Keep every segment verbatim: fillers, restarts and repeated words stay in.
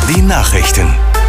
Die Nachrichten.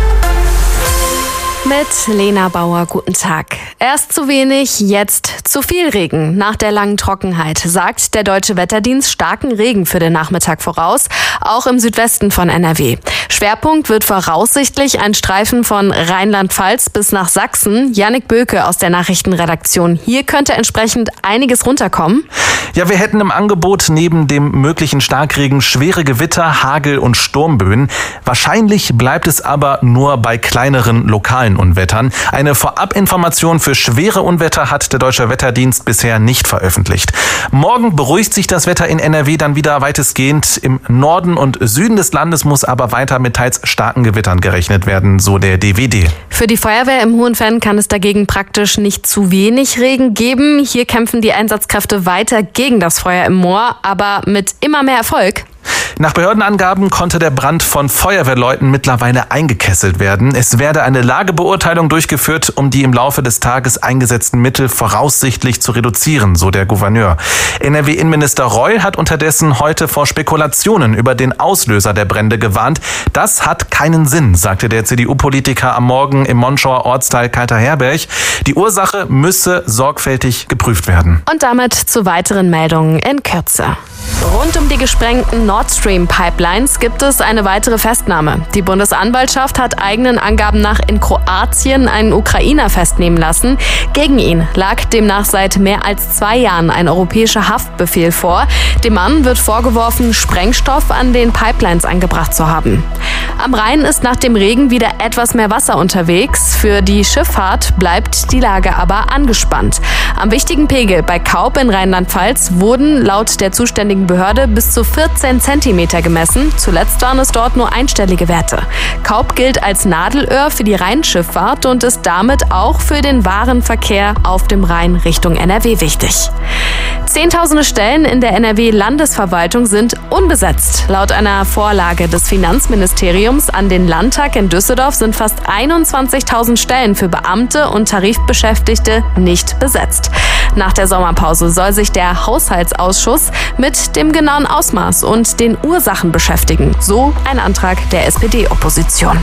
Mit Lena Bauer, guten Tag. Erst zu wenig, jetzt zu viel Regen. Nach der langen Trockenheit sagt der Deutsche Wetterdienst starken Regen für den Nachmittag voraus, auch im Südwesten von N R W. Schwerpunkt wird voraussichtlich ein Streifen von Rheinland-Pfalz bis nach Sachsen. Jannik Böke aus der Nachrichtenredaktion. Hier könnte entsprechend einiges runterkommen. Ja, wir hätten im Angebot neben dem möglichen Starkregen schwere Gewitter, Hagel und Sturmböen. Wahrscheinlich bleibt es aber nur bei kleineren lokalen Unwettern. Eine Vorabinformation für schwere Unwetter hat der Deutsche Wetterdienst bisher nicht veröffentlicht. Morgen beruhigt sich das Wetter in N R W dann wieder weitestgehend. Im Norden und Süden des Landes muss aber weiter mit teils starken Gewittern gerechnet werden, so der D W D. Für die Feuerwehr im Hohenfenn kann es dagegen praktisch nicht zu wenig Regen geben. Hier kämpfen die Einsatzkräfte weiter gegen das Feuer im Moor, aber mit immer mehr Erfolg. Nach Behördenangaben konnte der Brand von Feuerwehrleuten mittlerweile eingekesselt werden. Es werde eine Lagebeurteilung durchgeführt, um die im Laufe des Tages eingesetzten Mittel voraussichtlich zu reduzieren, so der Gouverneur. N R W-Innenminister Reul hat unterdessen heute vor Spekulationen über den Auslöser der Brände gewarnt. Das hat keinen Sinn, sagte der C D U-Politiker am Morgen im Monschauer Ortsteil Kalter-Herberg. Die Ursache müsse sorgfältig geprüft werden. Und damit zu weiteren Meldungen in Kürze. Rund um die gesprengten Nord Stream-Pipelines gibt es eine weitere Festnahme. Die Bundesanwaltschaft hat eigenen Angaben nach in Kroatien einen Ukrainer festnehmen lassen. Gegen ihn lag demnach seit mehr als zwei Jahren ein europäischer Haftbefehl vor. Dem Mann wird vorgeworfen, Sprengstoff an den Pipelines angebracht zu haben. Am Rhein ist nach dem Regen wieder etwas mehr Wasser unterwegs. Für die Schifffahrt bleibt die Lage aber angespannt. Am wichtigen Pegel bei Kaub in Rheinland-Pfalz wurden laut der zuständigen Behörde bis zu vierzehn Zentimeter gemessen. Zuletzt waren es dort nur einstellige Werte. Kaub gilt als Nadelöhr für die Rheinschifffahrt und ist damit auch für den Warenverkehr auf dem Rhein Richtung N R W wichtig. Zehntausende Stellen in der N R W-Landesverwaltung sind unbesetzt. Laut einer Vorlage des Finanzministeriums an den Landtag in Düsseldorf sind fast einundzwanzigtausend Stellen für Beamte und Tarifbeschäftigte nicht besetzt. Nach der Sommerpause soll sich der Haushaltsausschuss mit dem genauen Ausmaß und den Ursachen beschäftigen. So ein Antrag der S P D-Opposition.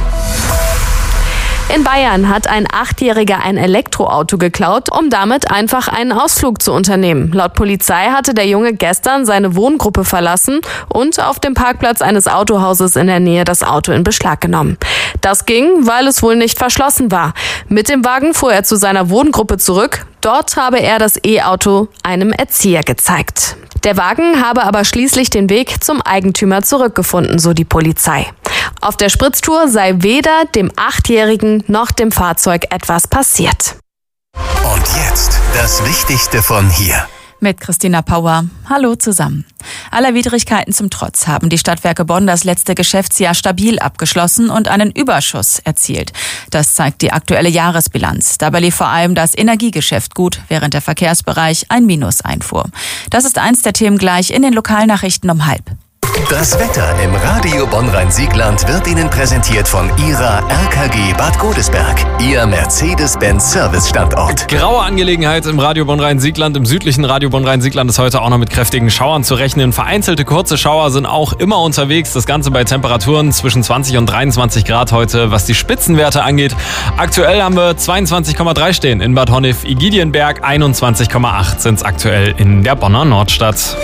In Bayern hat ein Achtjähriger ein Elektroauto geklaut, um damit einfach einen Ausflug zu unternehmen. Laut Polizei hatte der Junge gestern seine Wohngruppe verlassen und auf dem Parkplatz eines Autohauses in der Nähe das Auto in Beschlag genommen. Das ging, weil es wohl nicht verschlossen war. Mit dem Wagen fuhr er zu seiner Wohngruppe zurück. Dort habe er das E-Auto einem Erzieher gezeigt. Der Wagen habe aber schließlich den Weg zum Eigentümer zurückgefunden, so die Polizei. Auf der Spritztour sei weder dem Achtjährigen noch dem Fahrzeug etwas passiert. Und jetzt das Wichtigste von hier. Mit Christina Pauer. Hallo zusammen. Aller Widrigkeiten zum Trotz haben die Stadtwerke Bonn das letzte Geschäftsjahr stabil abgeschlossen und einen Überschuss erzielt. Das zeigt die aktuelle Jahresbilanz. Dabei lief vor allem das Energiegeschäft gut, während der Verkehrsbereich ein Minus einfuhr. Das ist eins der Themen gleich in den Lokalnachrichten um halb. Das Wetter im Radio Bonn-Rhein-Siegland wird Ihnen präsentiert von Ihrer R K G Bad Godesberg, Ihr Mercedes-Benz-Service-Standort. Graue Angelegenheit im Radio Bonn-Rhein-Siegland. Im südlichen Radio Bonn-Rhein-Siegland ist heute auch noch mit kräftigen Schauern zu rechnen. Vereinzelte kurze Schauer sind auch immer unterwegs. Das Ganze bei Temperaturen zwischen zwanzig und dreiundzwanzig Grad heute, was die Spitzenwerte angeht. Aktuell haben wir zweiundzwanzig Komma drei stehen in Bad Honnef-Igidienberg. einundzwanzig Komma acht sind es aktuell in der Bonner Nordstadt.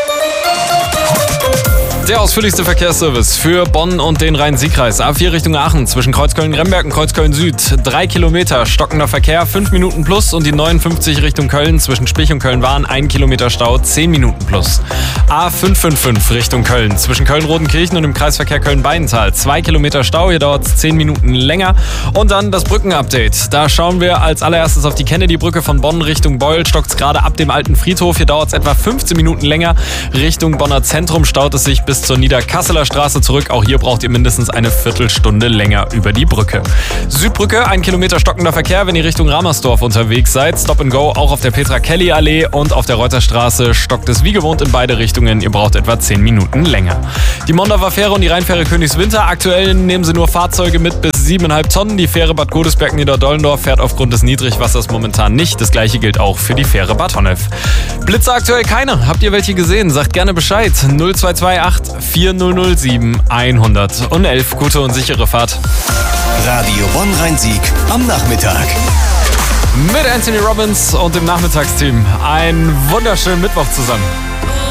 Der ausführlichste Verkehrsservice für Bonn und den Rhein-Sieg-Kreis. A vier Richtung Aachen zwischen Kreuzköln-Remberg und Kreuzköln-Süd. Drei Kilometer stockender Verkehr, fünf Minuten plus. Und die neunundfünfzig Richtung Köln zwischen Spich und Köln-Wahn, ein Kilometer Stau, zehn Minuten plus. A fünf fünf fünf Richtung Köln zwischen Köln-Rodenkirchen und dem Kreisverkehr Köln-Beidenthal. Zwei Kilometer Stau, hier dauert es zehn Minuten länger. Und dann das Brückenupdate. Da schauen wir als allererstes auf die Kennedy-Brücke von Bonn Richtung Beul. Stockt es gerade ab dem alten Friedhof. Hier dauert es etwa fünfzehn Minuten länger. Richtung Bonner Zentrum staut es sich bis zur Niederkasseler Straße zurück. Auch hier braucht ihr mindestens eine Viertelstunde länger über die Brücke. Südbrücke, ein Kilometer stockender Verkehr, wenn ihr Richtung Ramersdorf unterwegs seid. Stop and Go auch auf der Petra-Kelly-Allee und auf der Reuterstraße stockt es wie gewohnt in beide Richtungen. Ihr braucht etwa zehn Minuten länger. Die Mondorfer Fähre und die Rheinfähre Königswinter. Aktuell nehmen sie nur Fahrzeuge mit bis sieben Komma fünf Tonnen. Die Fähre Bad Godesberg-Niederdollendorf fährt aufgrund des Niedrigwassers momentan nicht. Das gleiche gilt auch für die Fähre Bad Honnef. Blitze aktuell keine. Habt ihr welche gesehen? Sagt gerne Bescheid. null zwei zwei acht acht vier null null sieben hundert und elf. Gute und sichere Fahrt. Radio Bonn Rhein-Sieg am Nachmittag. Mit Anthony Robbins und dem Nachmittagsteam. Einen wunderschönen Mittwoch zusammen.